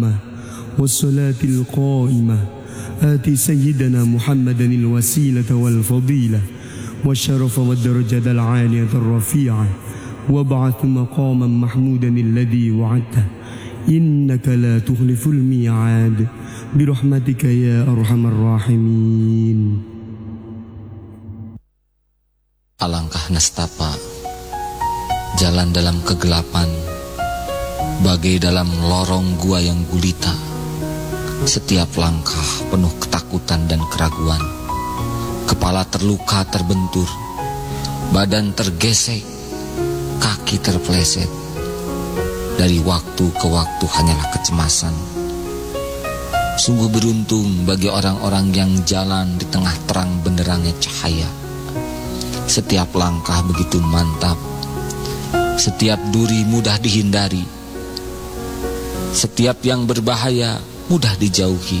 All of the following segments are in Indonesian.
والصلاة القائمة آت سيدنا محمدا الوسيلة والفضيلة والشرف والدرجة العالية الرفيعة وابعث مقاما محمودا الذي وعدته إنك لا تخلف الميعاد برحمتك يا أرحم الراحمين. Alangkah nestapa jalan dalam kegelapan, bagai dalam lorong gua yang gulita. Setiap langkah penuh ketakutan dan keraguan. Kepala terluka terbentur, badan tergesek, kaki terpeleset. Dari waktu ke waktu hanyalah kecemasan. Sungguh beruntung bagi orang-orang yang jalan di tengah terang benderangnya cahaya. Setiap langkah begitu mantap, setiap duri mudah dihindari, setiap yang berbahaya mudah dijauhi.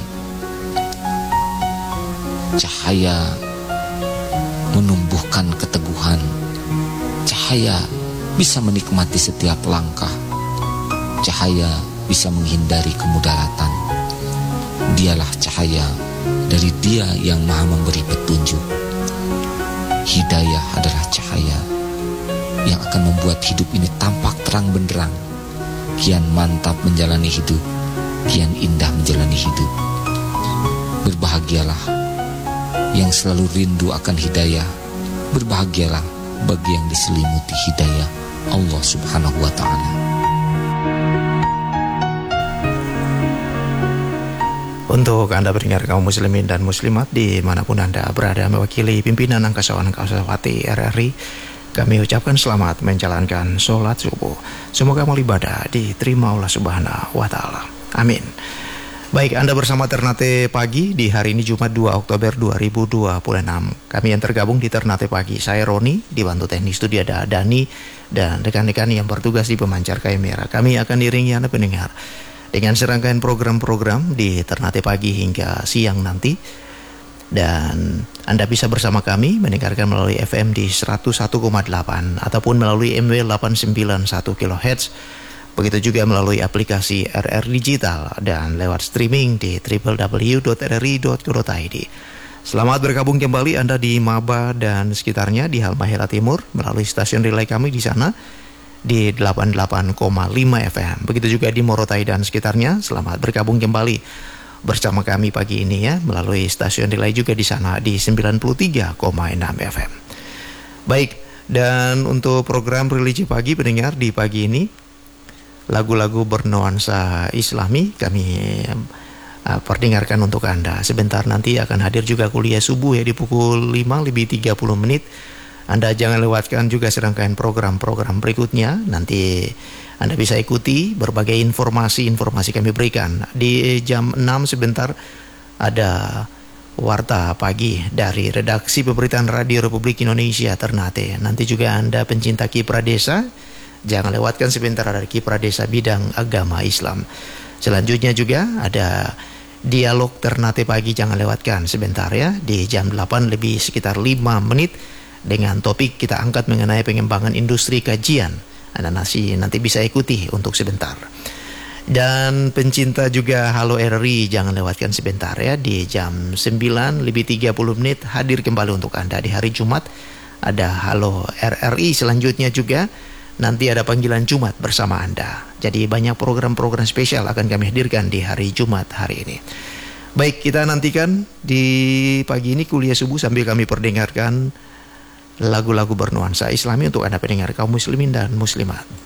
Cahaya menumbuhkan keteguhan. Cahaya bisa menikmati setiap langkah. Cahaya bisa menghindari kemudaratan. Dialah cahaya dari Dia yang Maha Memberi petunjuk. Hidayah adalah cahaya yang akan membuat hidup ini tampak terang benderang. Kian mantap menjalani hidup, kian indah menjalani hidup. Berbahagialah yang selalu rindu akan hidayah. Berbahagialah bagi yang diselimuti hidayah Allah Subhanahu wa ta'ala. Untuk Anda pendengar kaum muslimin dan muslimat dimanapun Anda berada, mewakili pimpinan angkasawan-angkasawati RRI, kami ucapkan selamat menjalankan sholat subuh. Semoga amal ibadah diterima Allah Subhanahu wa ta'ala. Amin. Baik, Anda bersama Ternate Pagi di hari ini Jumat 2 Oktober 2026. Kami yang tergabung di Ternate Pagi, saya Roni, dibantu teknik studio ada Dani dan rekan-rekan yang bertugas di pemancar kamera. Kami akan diiringi Anda pendengar dengan serangkaian program-program di Ternate Pagi hingga siang nanti. Dan Anda bisa bersama kami mendengarkan melalui FM di 101,8 ataupun melalui MW 891 kHz. Begitu juga melalui aplikasi RR Digital dan lewat streaming di www.rri.co.id. Selamat bergabung kembali Anda di Maba dan sekitarnya di Halmahera Timur melalui stasiun relay kami di sana di 88,5 FM. Begitu juga di Morotai dan sekitarnya. Selamat bergabung kembali bersama kami pagi ini ya melalui stasiun relay juga di sana di 93,6 FM. Baik, dan untuk program religi pagi pendengar di pagi ini lagu-lagu bernuansa Islami kami perdengarkan untuk Anda. Sebentar nanti akan hadir juga kuliah subuh ya di pukul 5 lebih 30 menit. Anda jangan lewatkan juga serangkaian program-program berikutnya. Nanti Anda bisa ikuti berbagai informasi kami berikan. Di jam 6 sebentar ada Warta Pagi dari Redaksi Pemberitaan Radio Republik Indonesia Ternate. Nanti juga Anda pencinta kiprah desa, jangan lewatkan sebentar ada kiprah desa bidang agama Islam. Selanjutnya juga ada Dialog Ternate Pagi, jangan lewatkan sebentar ya. Di jam 8 lebih sekitar 5 menit dengan topik kita angkat mengenai pengembangan industri kajian. Anda nanti bisa ikuti untuk sebentar. Dan pencinta juga Halo RRI, jangan lewatkan sebentar ya. Di jam 9 lebih 30 menit hadir kembali untuk Anda di hari Jumat. Ada Halo RRI, selanjutnya juga nanti ada panggilan Jumat bersama Anda. Jadi banyak program-program spesial akan kami hadirkan di hari Jumat hari ini. Baik, kita nantikan di pagi ini kuliah subuh sambil kami perdengarkan lagu-lagu bernuansa Islami untuk Anda pendengar kaum muslimin dan muslimat.